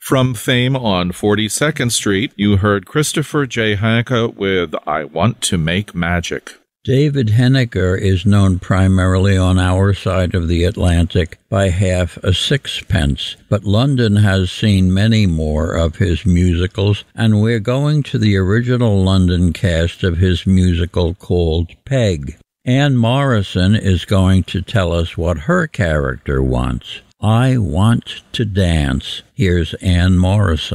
From fame on 42nd Street, you heard Christopher J. Haneke with I Want to Make Magic. David Henniker is known primarily on our side of the Atlantic by half a sixpence, but London has seen many more of his musicals, and we're going to the original London cast of his musical called Peg. Anne Morrison is going to tell us what her character wants. I want to dance. Here's Anne Morrison.